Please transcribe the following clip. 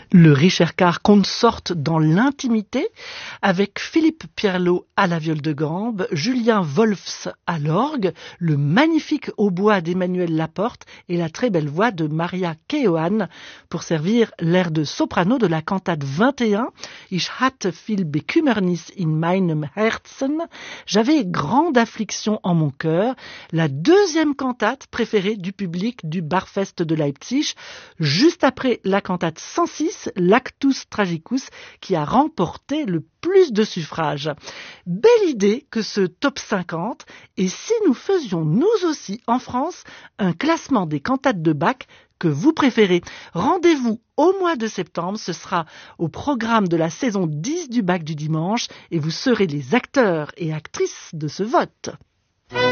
Le Richercart consorte dans l'intimité avec Philippe Pierlot à la viole de gambe, Julien Wolfs à l'orgue, le magnifique hautbois d'Emmanuel Laporte et la très belle voix de Maria Keohane pour servir l'air de soprano de la cantate 21 Ich hatte viel Bekümmernis in meinem Herzen, j'avais grande affliction en mon cœur, la deuxième cantate préférée du public du Barfest de Leipzig, juste après la cantate 106 l'Actus Tragicus qui a remporté le plus de suffrages. Belle idée que ce top 50, et si nous faisions nous aussi en France un classement des cantates de Bach que vous préférez. Rendez-vous au mois de septembre, ce sera au programme de la saison 10 du Bach du dimanche et vous serez les acteurs et actrices de ce vote.